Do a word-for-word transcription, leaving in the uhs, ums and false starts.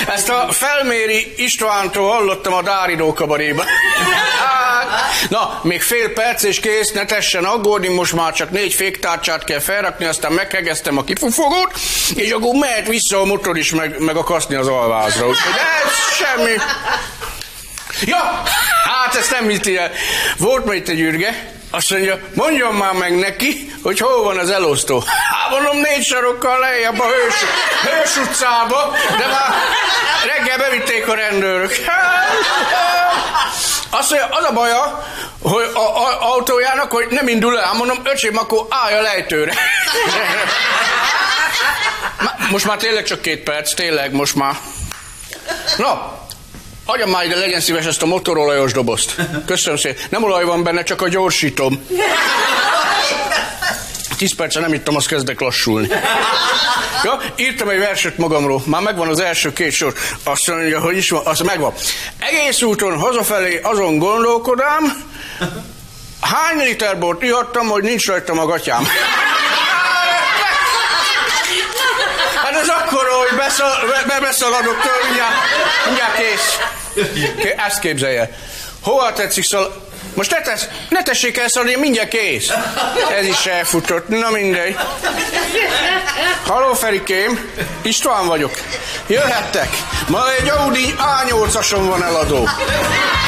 Ezt a Felméri Istvántól hallottam a Dáridó kabaréban. Na, még fél perc és kész, ne tessen aggódni, most már csak négy féktárcsát kell felrakni, aztán meghegeztem a kifufogót, és akkor mehet vissza a motor is, meg, meg akaszni az alvázra. Úgyhogy ez semmi. Ja, hát ezt nem hitti el. Volt már itt egy ürge, azt mondja, mondjon már meg neki, hogy hol van az elosztó. Hát mondom, négy sarokkal lejjebb a Hős, Hős utcába, de már reggel bevitték a rendőrök. Azt mondja, az a baja, hogy a, a, autójának, hogy nem indul el. Mondom, öcsém, akkor állj a lejtőre. Most már tényleg csak két perc, tényleg most már. Na, adjam már ide, legyen szíves ezt a motorolajos dobozt. Köszönöm szépen. Nem olaj van benne, csak a gyorsítom. Tíz perce nem ittam, azt kezdek lassulni. Ja, írtam egy verset magamról, már megvan az első két sor. Azt mondja, hogy is van, azt megvan. Egész úton hazafelé azon gondolkodám, hány liter bort ihattam, hogy nincs rajtam a gatyám. Hát ez akkor, hogy beszal, be, beszaladok tőle, mindjárt, mindjárt kész. Ezt képzelje. Hova tetszik szal... Most ne, tesz, ne tessék el szaladni, mindjárt kész. Ez is elfutott, na mindegy. Halló, Ferikém, István vagyok. Jöhettek. Ma egy Audi á nyolcason van eladó.